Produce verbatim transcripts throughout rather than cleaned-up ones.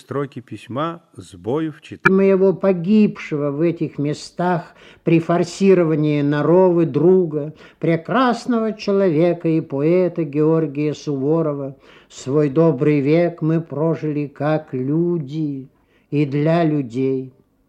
строки письма с бою в четыре. Моего погибшего в этих местах при форсировании Наровы друга, прекрасного человека и поэта Георгия Суворова, свой добрый век мы прожили как люди и для людей.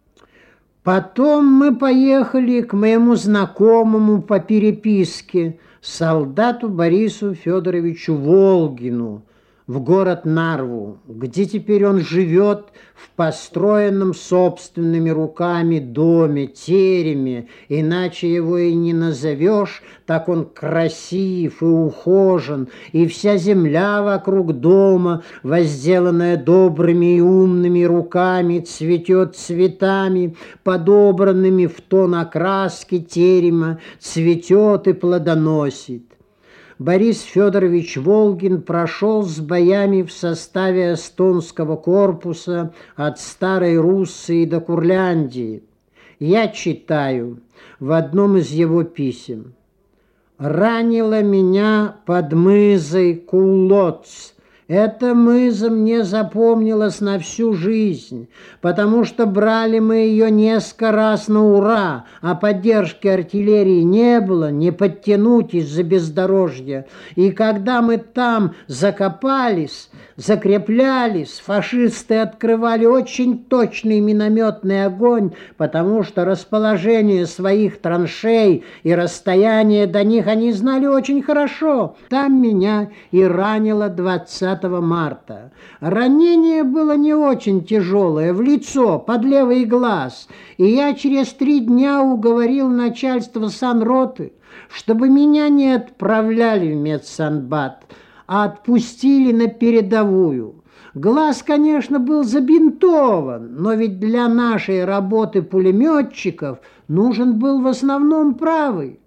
Потом мы поехали к моему знакомому по переписке, солдату Борису Федоровичу Волгину, в город Нарву, где теперь он живет в построенном собственными руками доме, тереме, иначе его и не назовешь, так он красив и ухожен, и вся земля вокруг дома, возделанная добрыми и умными руками, цветет цветами, подобранными в тон окраски терема, цветет и плодоносит. Борис Федорович Волгин прошел с боями в составе эстонского корпуса от Старой Руссии до Курляндии. Я читаю в одном из его писем: «Ранила меня под мызой Кулоц. Эта мыза мне запомнилась на всю жизнь, потому что брали мы ее несколько раз на ура, а поддержки артиллерии не было, не подтянуть из-за бездорожья. И когда мы там закопались, закреплялись, фашисты открывали очень точный минометный огонь, потому что расположение своих траншей и расстояние до них они знали очень хорошо. Там меня и ранило двадцатого марта. Ранение было не очень тяжелое, в лицо, под левый глаз, и я через три дня уговорил начальство санроты, чтобы меня не отправляли в медсанбат, а отпустили на передовую. Глаз, конечно, был забинтован, но ведь для нашей работы пулеметчиков нужен был в основном правый.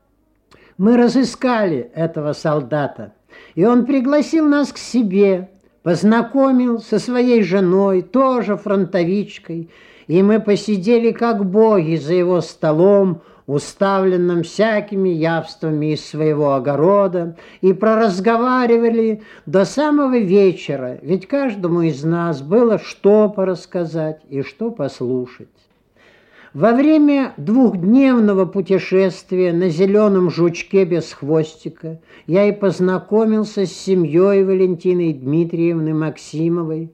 Мы разыскали этого солдата, и он пригласил нас к себе, познакомил со своей женой, тоже фронтовичкой, и мы посидели как боги за его столом, уставленным всякими явствами из своего огорода, и проразговаривали до самого вечера, ведь каждому из нас было что порассказать и что послушать. Во время двухдневного путешествия на зеленом жучке без хвостика я и познакомился с семьей Валентины Дмитриевны Максимовой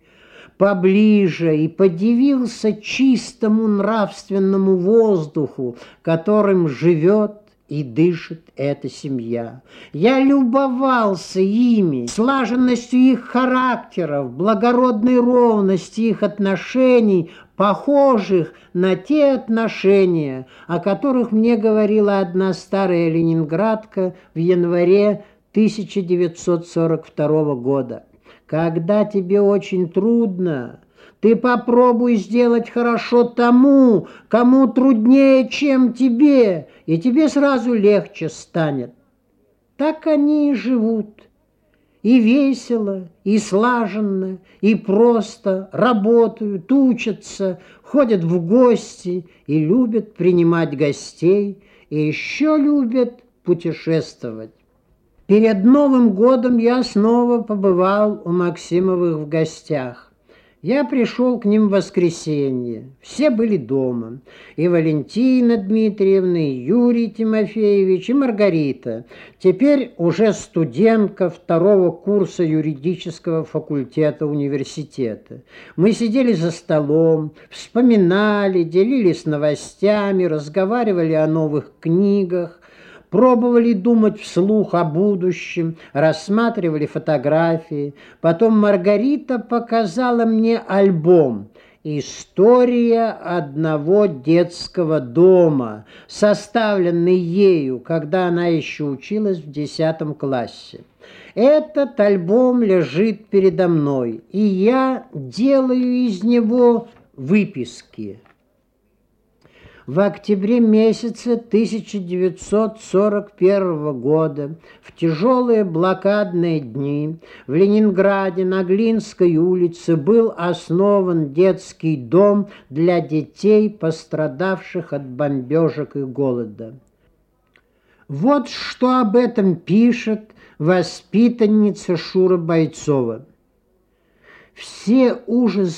поближе и подивился чистому нравственному воздуху, которым живет и дышит эта семья. Я любовался ими, слаженностью их характеров, благородной ровностью их отношений, похожих на те отношения, о которых мне говорила одна старая ленинградка в январе тысяча девятьсот сорок второго года. Когда тебе очень трудно, ты попробуй сделать хорошо тому, кому труднее, чем тебе, и тебе сразу легче станет. Так они и живут. И весело, и слаженно, и просто работают, учатся, ходят в гости и любят принимать гостей, и еще любят путешествовать. Перед Новым годом я снова побывал у Максимовых в гостях. Я пришел к ним в воскресенье. Все были дома. И Валентина Дмитриевна, и Юрий Тимофеевич, и Маргарита. Теперь уже студентка второго курса юридического факультета университета. Мы сидели за столом, вспоминали, делились новостями, разговаривали о новых книгах, пробовали думать вслух о будущем, рассматривали фотографии. Потом Маргарита показала мне альбом «История одного детского дома», составленный ею, когда она еще училась в десятом классе. Этот альбом лежит передо мной, и я делаю из него выписки. В октябре месяце тысяча девятьсот сорок первого года, в тяжелые блокадные дни, в Ленинграде на Глинской улице был основан детский дом для детей, пострадавших от бомбежек и голода. Вот что об этом пишет воспитанница Шура Бойцова. Все ужасы